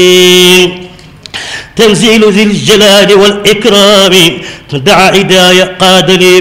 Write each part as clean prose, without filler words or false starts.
تنزيل ذي الجلال والإكرام دعا إداية قاد لي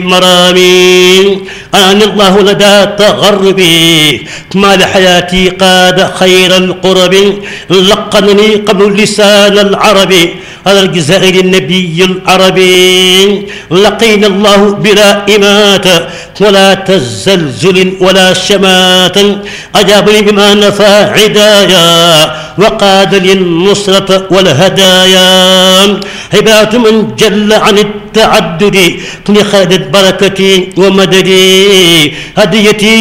مرامي أنا الله لدى تغربي ما لحياتي قاد خير القرب لقنني قبل لسان العربي على الجزائر النبي العربي لقينا الله بلا إماتة ولا تزلزل ولا شمات أجابني بما نفى عدايا وقاد للنصرة والهدايا هبات من جل عن التعدد لخالد بركتي ومددي هديتي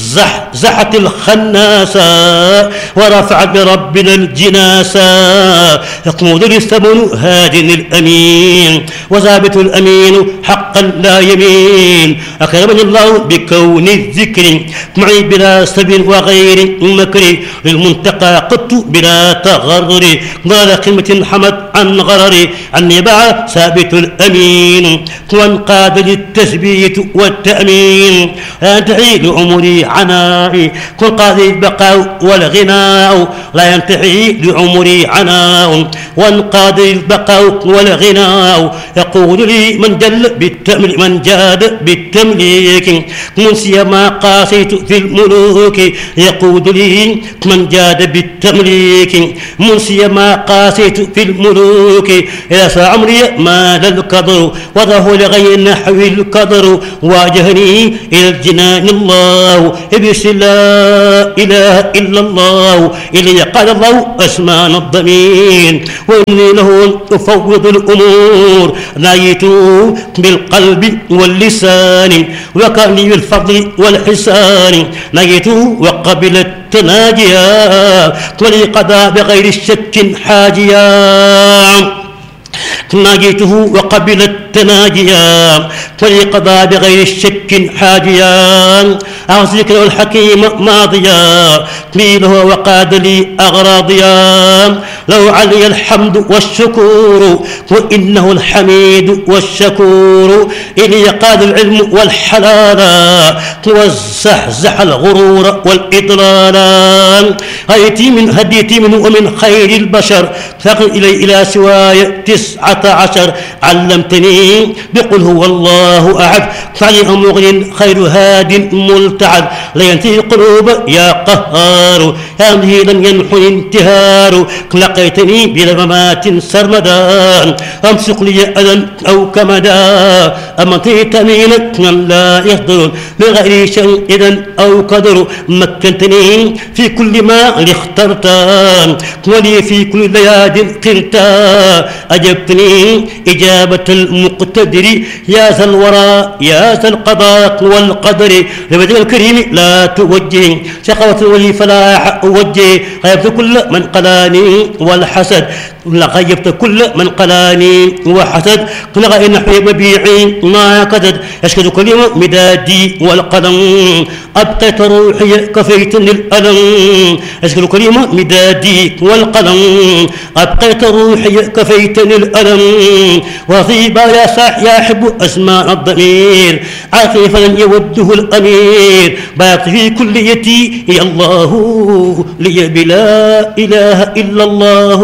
زحت الخناسة ورفع بربنا الجناسة يقود للثمن هادن الأمين وثابت الأمين حقا لا يمين أكرمني الله بكون الذكر معي بلا سب وغير مكر للمنتقى قدت بلا تغرر قال قمة حمد عن غرري عني باع ثابت الأمين وانقاد للتثبيت والتأمين لا ينتهي لعمري عنائي كن قاضي البقاء والغناء لا ينتهي لعمري عناء وانقاد البقاء والغناء يقول لي من جل بالتمليك من جاد بالتمليك منسي ما قاسيت في الملوك يقول لي من جاد بالتمليك منسي ما قاسيت في الملوك يا عمري مال القدر وضعه لغير نحو القدر واجهني إلى الجنان الله بسم لا إله إلا الله إلي قال الله أسمان الضمير وإني له أفوض الأمور نايت بالقلب واللسان وكان بالفضل والحسان نايت وقبل التناجيا ولي قضى بغير الشك حاجيا ناجيته وقبل التناجيا فليقضى بغير الشك حاجيا أعزك الحكيم ماضيا قيله وقاد لي أغراضيا لو علي الحمد والشكور وإنه الحميد والشكور إلي قاد العلم والحلال وزحزح الغرور والإضلال هديتي منه ومن خير البشر فقل إلى سواي 19 علمتني بقل هو الله أحد فعلي مغن خير هاد ملتعد لا ينتهي القلوب يا قهار يا مهيلا ينحو انتهار لقيتني بلا ممات سرمدا أمسك لي أذى أو كمدا أمنتي تميلا من لا يهدر بغير شيء إذا أو قدر مكنتني في كل ما اخترت ولي في كل لياد قلتا أجبتني إجابة المقتدر يا ذا الورى يا ذا القضاء والقدر لبدء الكريم لا توجه شقوة ولي فلاح أوجه غيبت كل من قلاني والحسد لغيبت كل من قلاني وحسد لغا إن حبيب بيعي ما كدد يشكد كل مدادي والقلم أبقيت روحي كفيتني الألم يشكد كل مدادي والقلم أبقيت روحي كفيتني الألم وطيبا يا صاح يا حب أسماء الضمير عاقي فلن يوده الأمير باقي في كليتي يا الله لي بلا إله إلا الله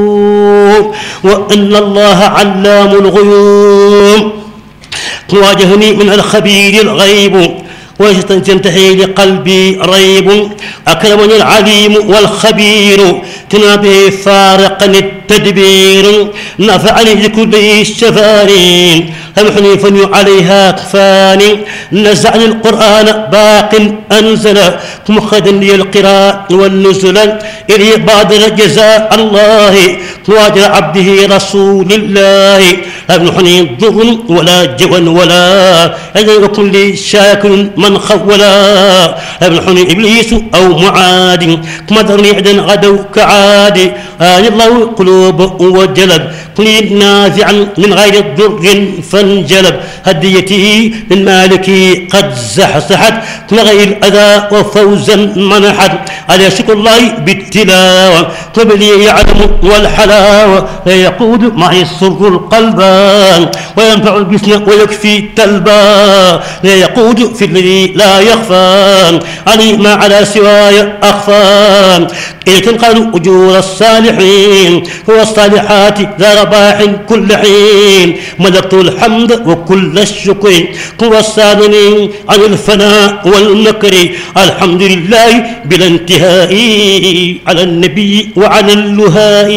وأن الله علام الغيوب واجهني من الخبير الغيب وتنتهي لقلبي ريب أكرمني العليم والخبير تنابه فارقا التدبير نفعني بكل الشفاني أمحني فني عليها كفاني نزعني القرآن باق أنزل مخدا لي القراء والنزل إلي بادر جزاء الله واجر عبده رسول الله أمحني ضر ولا جوى ولا أجل كل شاكر من خولا أمحني إبليس أو معاد مدرني عدا غدوا كعاد الله قلوب وجلد لي نافعا من غير ضر فانجلب هديتي من مالكي قد زحزحت لغي الأذى وفوزا منحت على شكر الله بالتلاوة قبلي يعلم والحلاوة لا يقود معي السر القلب وينفع الجسم ويكفي التلبى لا يقود في الذي لا يخفى علي ما على سواي أخفى إذ تنقل أجور الصالحين هو الصالحات ذا رباح كل حين ملكت الحمد وكل الشكر هو الصادنين عن الفناء والمكر الحمد لله بلا انتهاء على النبي وعلى اللهاء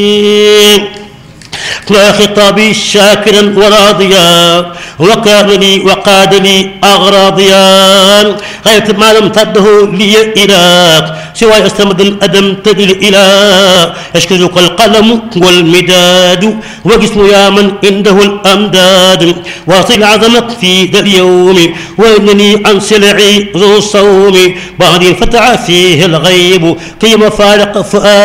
لا خطابي شاكرا وراضيا وكان لي وقاد لي أغراضيا غيرت ما لم تده لي إله سوى استمد أدمت الإله يشكرك القلم والمداد وجسم يا من عنده الأمداد واصل عظمك في ذا اليوم وإنني عن سلعي ذو الصوم بعد فتح فيه الغيب قيم فارق فؤاد